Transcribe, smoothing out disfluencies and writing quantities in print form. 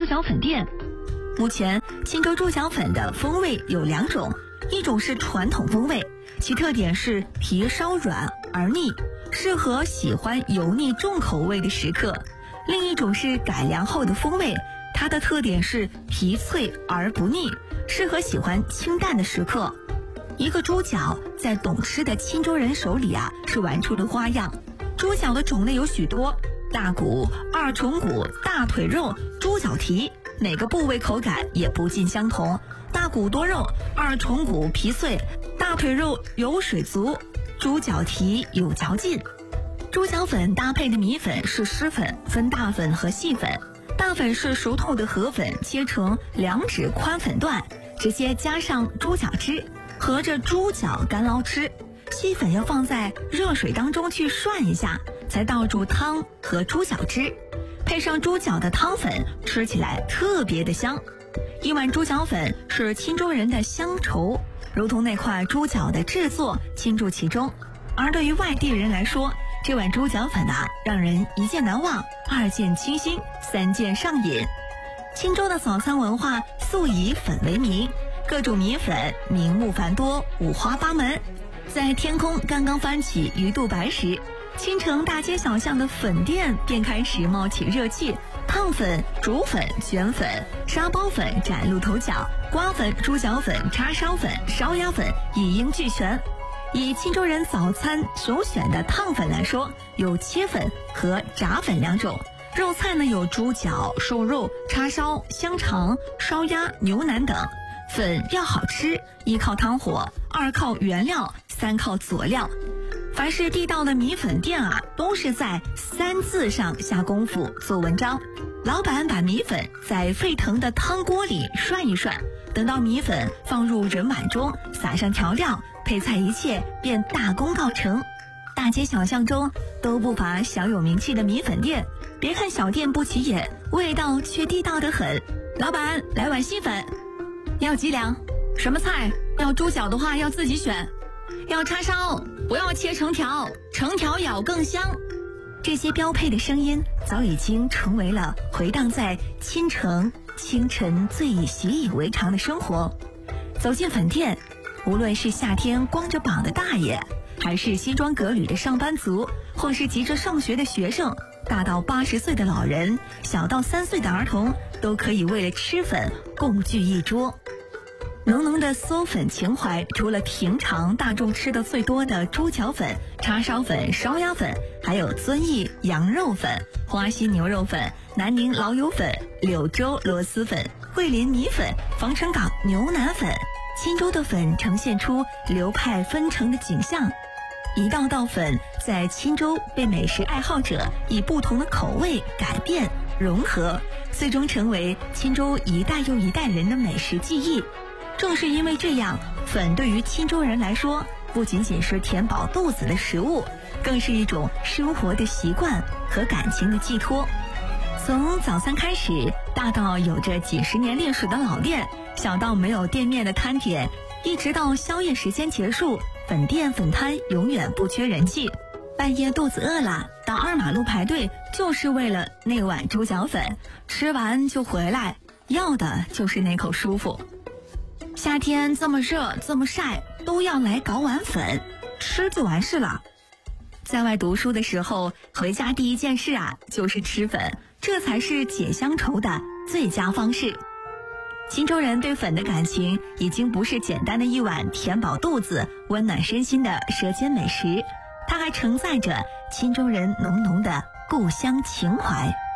角粉店。目前钦州猪脚粉的风味有2种，一种是传统风味，其特点是皮稍软而腻，适合喜欢油腻重口味的食客；另一种是改良后的风味，它的特点是皮脆而不腻，适合喜欢清淡的食客。一个猪脚在懂吃的钦州人手里是玩出了花样。猪脚的种类有许多，大骨、二重骨、大腿肉、猪脚蹄，哪个部位口感也不尽相同。大骨多肉，二重骨皮脆，大腿肉油水足，猪脚蹄有嚼劲。猪脚粉搭配的米粉是湿粉，分大粉和细粉。大粉是熟透的河粉，切成2指宽粉段，直接加上猪脚汁，合着猪脚干捞吃。细粉要放在热水当中去涮一下，才倒入汤和猪脚汁，配上猪脚的汤粉，吃起来特别的香。一碗猪脚粉是钦州人的乡愁，如同那块猪脚的制作倾注其中。而对于外地人来说，这碗猪脚粉让人1见难忘，2见倾心，3见上瘾。钦州的早餐文化素以粉为名，各种米粉名目繁多，五花八门。在天空刚刚翻起鱼肚白时，钦城大街小巷的粉店便开始冒起热气，烫粉、煮粉、卷粉、沙包粉崭露头角，瓜粉、猪脚粉、叉烧粉、烧鸭粉一应俱全。以钦州人早餐首选的烫粉来说，有切粉和炸粉2种。肉菜呢有猪脚、瘦肉、叉烧、香肠、烧鸭、牛腩等。粉要好吃，一靠汤火，2靠原料，3靠佐料。凡是地道的米粉店都是在3字上下功夫做文章。老板把米粉在沸腾的汤锅里涮一涮，等到米粉放入人碗中，撒上调料，配菜一切便大功告成。大街小巷中都不乏小有名气的米粉店，别看小店不起眼，味道却地道得很。老板，来碗细粉。要几两？什么菜？要猪脚的话要自己选。要叉烧，不要切成条，成条咬更香。这些标配的声音早已经成为了回荡在钦城清晨最习以为常的生活。走进粉店，无论是夏天光着膀的大爷，还是西装革履的上班族，或是急着上学的学生，大到80岁的老人，小到3岁的儿童，都可以为了吃粉共聚一桌。浓浓的嗦粉情怀，除了平常大众吃的最多的猪脚粉、叉烧粉、烧鸭粉，还有遵义羊肉粉、花溪牛肉粉、南宁老友粉、柳州螺蛳粉、桂林米粉、防城港牛腩粉。钦州的粉呈现出流派纷呈的景象，一道道粉在钦州被美食爱好者以不同的口味改变融合，最终成为钦州一代又一代人的美食记忆。正是因为这样，粉对于钦州人来说，不仅仅是填饱肚子的食物，更是一种生活的习惯和感情的寄托。从早餐开始，大到有着几十年历史的老店，小到没有店面的摊点，一直到宵夜时间结束，粉店粉摊永远不缺人气。半夜肚子饿了，到2马路排队，就是为了那碗猪脚粉，吃完就回来，要的就是那口舒服。夏天这么热这么晒，都要来搞碗粉，吃就完事了。在外读书的时候，回家第一件事就是吃粉，这才是解乡愁的最佳方式。钦州人对粉的感情已经不是简单的一碗填饱肚子、温暖身心的舌尖美食，它还承载着钦州人浓浓的故乡情怀。